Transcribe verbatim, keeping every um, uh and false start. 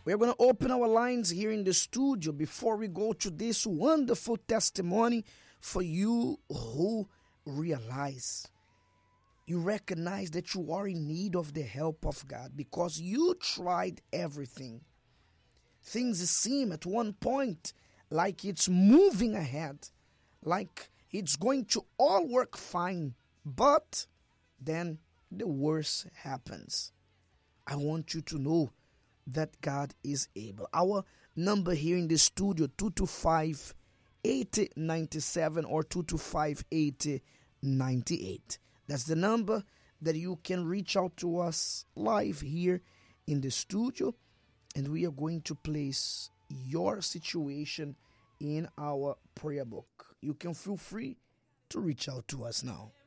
We're going to open our lines here in the studio before we go to this wonderful testimony for you who realize, you recognize that you are in need of the help of God because you tried everything. Things seem at one point like it's moving ahead, like it's going to all work fine, but then the worst happens. I want you to know that God is able. Our number here in the studio, two two five, eight zero nine seven or two two five, eight zero nine eight. That's the number that you can reach out to us live here in the studio, and we are going to place your situation in our prayer book. You can feel free to reach out to us now.